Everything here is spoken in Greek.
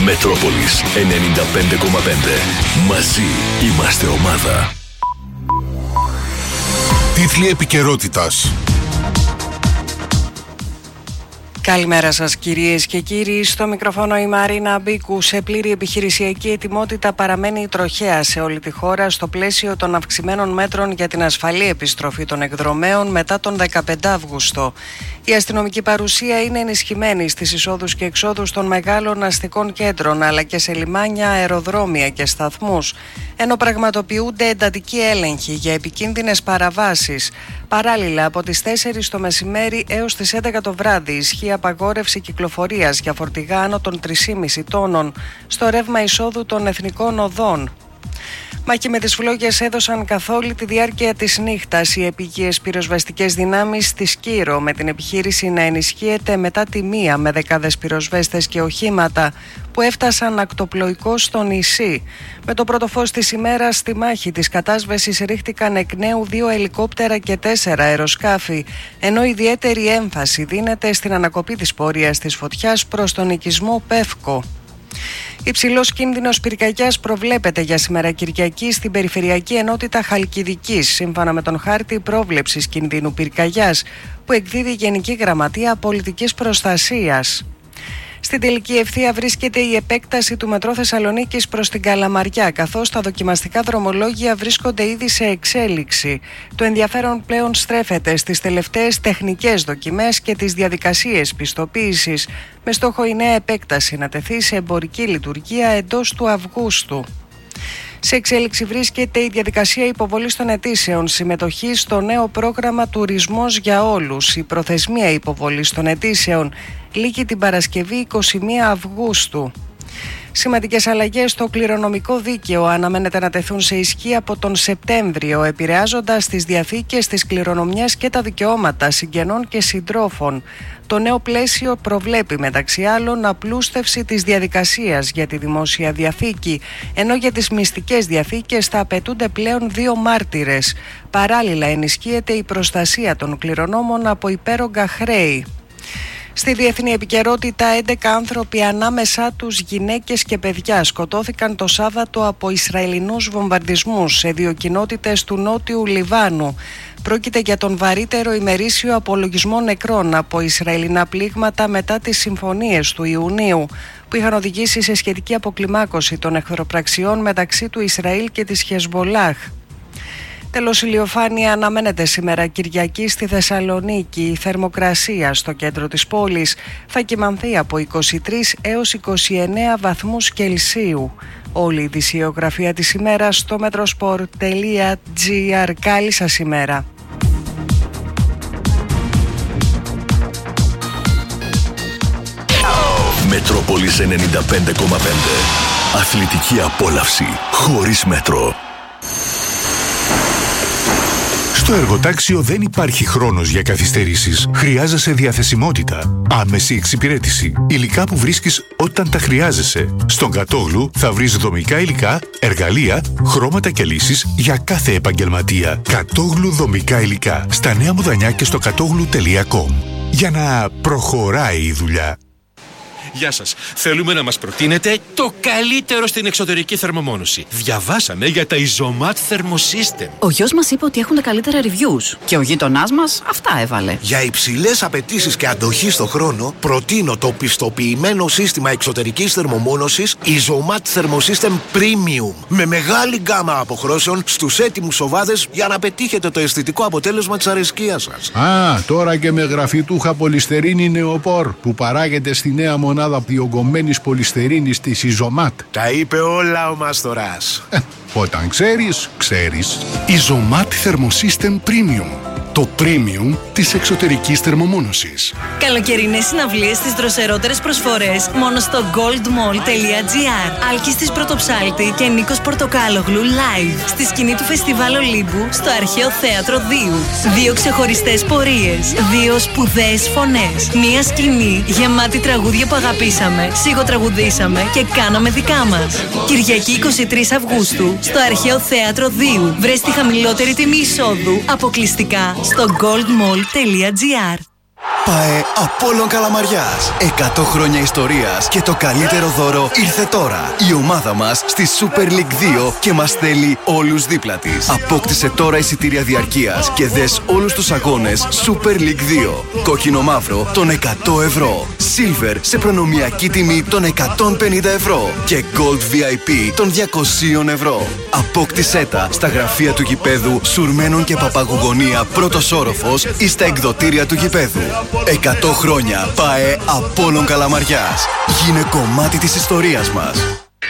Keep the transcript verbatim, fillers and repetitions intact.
Μετρόπολης ενενήντα πέντε κόμμα πέντε. Μαζί είμαστε ομάδα. Τίτλοι επικαιρότητας. Καλημέρα σας κυρίες και κύριοι, στο μικροφόνο η Μαρίνα Μπίκου. Σε πλήρη επιχειρησιακή ετοιμότητα παραμένει η τροχέα σε όλη τη χώρα στο πλαίσιο των αυξημένων μέτρων για την ασφαλή επιστροφή των εκδρομέων μετά τον δεκαπέντε Αυγούστου. Η αστυνομική παρουσία είναι ενισχυμένη στις εισόδους και εξόδους των μεγάλων αστικών κέντρων αλλά και σε λιμάνια, αεροδρόμια και σταθμούς, ενώ πραγματοποιούνται εντατικοί έλεγχοι για επικίνδυνες παραβάσεις. Παράλληλα, από τις τέσσερις το μεσημέρι έως τις έντεκα το βράδυ ισχύει απαγόρευση κυκλοφορίας για φορτηγά άνω των τρία κόμμα πέντε τόνων στο ρεύμα εισόδου των εθνικών οδών. Μάχη με τις φλόγες έδωσαν καθ' όλη τη διάρκεια της νύχτας οι επικείες πυροσβεστικές δυνάμεις στη Σκύρο, με την επιχείρηση να ενισχύεται μετά τη μία με δεκάδες πυροσβέστες και οχήματα που έφτασαν ακτοπλοϊκώς στο νησί. Με το πρώτο φως της ημέρας στη μάχη της κατάσβεσης ρίχτηκαν εκ νέου δύο ελικόπτερα και τέσσερα αεροσκάφη, ενώ ιδιαίτερη έμφαση δίνεται στην ανακοπή της πορείας της φωτιάς προς τον οικισμό Πεύκο. Υψηλός κίνδυνος πυρκαγιάς προβλέπεται για σήμερα Κυριακή στην Περιφερειακή Ενότητα Χαλκιδικής, σύμφωνα με τον χάρτη πρόβλεψης κινδύνου πυρκαγιάς που εκδίδει η Γενική Γραμματεία Πολιτικής Προστασίας. Στην τελική ευθεία βρίσκεται η επέκταση του μετρό Θεσσαλονίκης προς την Καλαμαριά, καθώς τα δοκιμαστικά δρομολόγια βρίσκονται ήδη σε εξέλιξη. Το ενδιαφέρον πλέον στρέφεται στις τελευταίες τεχνικές δοκιμές και τις διαδικασίες πιστοποίησης, με στόχο η νέα επέκταση να τεθεί σε εμπορική λειτουργία εντός του Αυγούστου. Σε εξέλιξη βρίσκεται η διαδικασία υποβολής των αιτήσεων συμμετοχής στο νέο πρόγραμμα Τουρισμός για Όλους. Η προθεσμία υποβολής των αιτήσεων λήγει την Παρασκευή εικοστή πρώτη Αυγούστου. Σημαντικές αλλαγές στο κληρονομικό δίκαιο αναμένεται να τεθούν σε ισχύ από τον Σεπτέμβριο, επηρεάζοντας τις διαθήκες της κληρονομιάς και τα δικαιώματα συγγενών και συντρόφων. Το νέο πλαίσιο προβλέπει μεταξύ άλλων απλούστευση της διαδικασίας για τη δημόσια διαθήκη, ενώ για τις μυστικές διαθήκες θα απαιτούνται πλέον δύο μάρτυρες. Παράλληλα ενισχύεται η προστασία των κληρονόμων από υπέρογκα χρέη. Στη διεθνή επικαιρότητα, έντεκα άνθρωποι, ανάμεσά τους γυναίκες και παιδιά, σκοτώθηκαν το Σάββατο από Ισραηλινούς βομβαρδισμούς σε δύο κοινότητες του νότιου Λιβάνου. Πρόκειται για τον βαρύτερο ημερήσιο απολογισμό νεκρών από Ισραηλινά πλήγματα μετά τις συμφωνίες του Ιουνίου, που είχαν οδηγήσει σε σχετική αποκλιμάκωση των εχθροπραξιών μεταξύ του Ισραήλ και της Χεσμολάχ. Τέλος, ηλιοφάνεια αναμένεται σήμερα Κυριακή στη Θεσσαλονίκη. Η θερμοκρασία στο κέντρο της πόλης θα κυμανθεί από είκοσι τρεις έως είκοσι εννέα βαθμούς Κελσίου. Όλη η ειδησιογραφία της ημέρας στο metrosport τελεία gr. Καλή σας ημέρα. Μετρόπολης ενενήντα πέντε κόμμα πέντε. Αθλητική απόλαυση χωρίς μέτρο. Στο εργοτάξιο δεν υπάρχει χρόνος για καθυστερήσεις. Χρειάζεσαι διαθεσιμότητα, άμεση εξυπηρέτηση, υλικά που βρίσκεις όταν τα χρειάζεσαι. Στον Κατόγλου θα βρεις δομικά υλικά, εργαλεία, χρώματα και λύσεις για κάθε επαγγελματία. Κατόγλου δομικά υλικά. Στα Νέα Μουδανιά και στο κατόγλου τελεία κομ. Για να προχωράει η δουλειά. Γεια σας. Θέλουμε να μας προτείνετε το καλύτερο στην εξωτερική θερμομόνωση. Διαβάσαμε για τα Isomat Thermosystem. Ο γιος μας είπε ότι έχουν τα καλύτερα reviews και ο γείτονάς μας αυτά έβαλε. Για υψηλές απαιτήσεις και αντοχή στο χρόνο, προτείνω το πιστοποιημένο σύστημα εξωτερικής θερμομόνωσης Isomat Thermosystem Premium. Με μεγάλη γκάμα αποχρώσεων στους έτοιμους σοβάδες για να πετύχετε το αισθητικό αποτέλεσμα της αρεσκίας σας. Α, τώρα και με γραφιτούχα πολυστερίνη νεοπόρ που παράγεται στη νέα μονάδα διογκωμένης πολυστερίνης της Isomat. Τα είπε όλα ο Μαστοράς. Ε, όταν ξέρεις, ξέρεις. Isomat Thermosystem Premium. Το premium της εξωτερικής θερμομόνωσης. Καλοκαιρινές συναυλίες στις δροσερότερες προσφορές μόνο στο goldmall τελεία gr. Άλκης της Πρωτοψάλτη και Νίκος Πορτοκάλογλου live στη σκηνή του Φεστιβάλ Ολύμπου στο Αρχαίο Θέατρο δύο. Δύο ξεχωριστές πορείες, δύο σπουδαίες φωνές, μία σκηνή γεμάτη τραγούδια που αγαπήσαμε, σιγοτραγουδήσαμε και κάναμε δικά μας. Κυριακή εικοστή τρίτη Αυγούστου στο Αρχαίο Θέατρο δύο. Βρες τη χαμηλότερη τιμή εισόδου αποκλειστικά στο goldmall τελεία gr. ΠΑΕ Απόλλων Καλαμαριάς. εκατό χρόνια ιστορίας και το καλύτερο δώρο ήρθε τώρα. Η ομάδα μας στη Super League δύο και μας θέλει όλους δίπλα της. Απόκτησε τώρα εισιτήρια διαρκείας και δες όλους τους αγώνες Super League δύο. Κόκκινο μαύρο των εκατό ευρώ. Silver σε προνομιακή τιμή των εκατόν πενήντα ευρώ. Και Gold βι άι πι των διακόσια ευρώ. Απόκτησέ τα στα γραφεία του γηπέδου Σουρμένων και Παπαγουγωνία πρώτος όροφος ή στα εκδοτήρια του γηπέδου. εκατό χρόνια ΠΑΕ Απόλλων Καλαμαριάς. Γίνε κομμάτι της ιστορίας μας.